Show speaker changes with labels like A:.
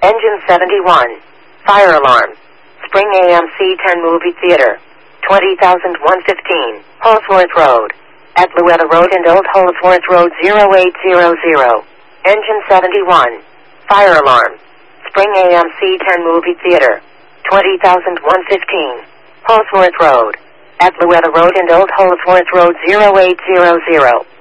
A: Engine 71. Fire alarm. Spring AMC 10 Movie Theater. 20,115. Holsworth Road. At Luetta Road and Old Holsworth Road 0800. Engine 71. Fire alarm. Spring AMC 10 Movie Theater. 20,115. Holsworth Road. At Luetta Road and Old Holsworth Road 0800.